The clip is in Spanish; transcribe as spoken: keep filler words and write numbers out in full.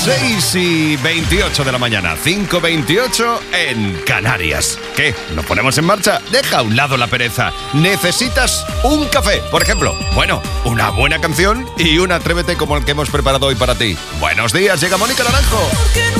seis y veintiocho de la mañana, cinco y veintiocho en Canarias. ¿Qué? ¿Nos ponemos en marcha? Deja a un lado la pereza. ¿Necesitas un café, por ejemplo? Bueno, una buena canción y un atrévete como el que hemos preparado hoy para ti. Buenos días, llega Mónica Naranjo.